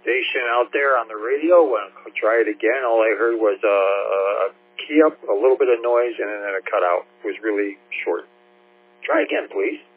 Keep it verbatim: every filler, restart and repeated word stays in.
station out there on the radio. When I try it again, all I heard was a, a key up, a little bit of noise, and then a cutout. It was really short. Try again, please.